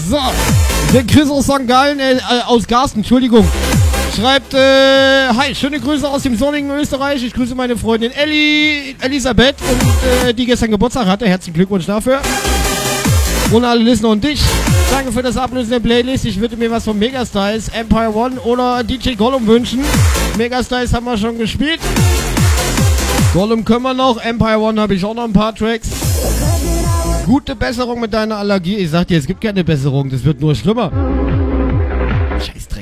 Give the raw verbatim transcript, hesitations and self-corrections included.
So, der Chris aus Sankt Gallen, äh, aus Garsten, Entschuldigung, schreibt, äh, hi, schöne Grüße aus dem sonnigen Österreich. Ich grüße meine Freundin Elli, Elisabeth, und, äh, die gestern Geburtstag hatte. Herzlichen Glückwunsch dafür. Und alle Listener und dich. Danke für das Ablösen der Playlist. Ich würde mir was von Megastyles, Empire One oder D J Gollum wünschen. Megastyles haben wir schon gespielt. Gollum können wir noch. Empire One habe ich auch noch ein paar Tracks. Gute Besserung mit deiner Allergie. Ich sag dir, es gibt keine Besserung. Das wird nur schlimmer. Scheiß